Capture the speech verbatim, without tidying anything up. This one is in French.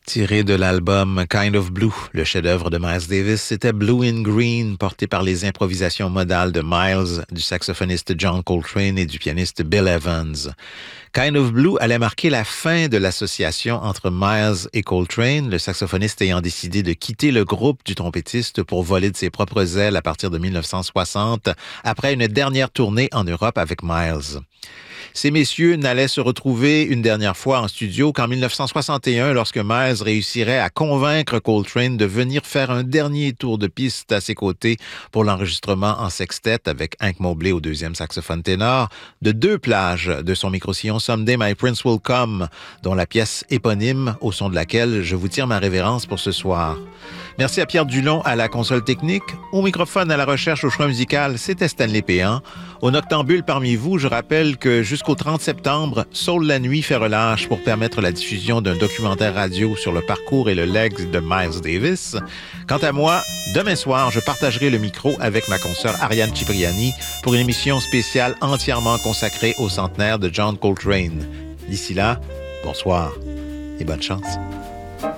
Tiré de l'album Kind of Blue, le chef-d'œuvre de Miles Davis, c'était Blue in Green, porté par les improvisations modales de Miles, du saxophoniste John Coltrane et du pianiste Bill Evans. Kind of Blue allait marquer la fin de l'association entre Miles et Coltrane, le saxophoniste ayant décidé de quitter le groupe du trompettiste pour voler de ses propres ailes à partir de dix-neuf cent soixante, après une dernière tournée en Europe avec Miles. Ces messieurs n'allaient se retrouver une dernière fois en studio qu'en dix-neuf cent soixante et un, lorsque Miles réussirait à convaincre Coltrane de venir faire un dernier tour de piste à ses côtés pour l'enregistrement en sextet avec Hank Mobley au deuxième saxophone ténor de deux plages de son micro-sillon Someday My Prince Will Come, dont la pièce éponyme au son de laquelle je vous tire ma révérence pour ce soir. Merci à Pierre Dulon à la console technique. Au microphone à la recherche au choix musical, c'était Stanley Péan. Au Noctambule parmi vous, je rappelle que jusqu'au trente septembre, Soul la nuit fait relâche pour permettre la diffusion d'un documentaire radio sur le parcours et le legs de Miles Davis. Quant à moi, demain soir, je partagerai le micro avec ma consoeur Ariane Cipriani pour une émission spéciale entièrement consacrée au centenaire de John Coltrane. D'ici là, bonsoir et bonne chance.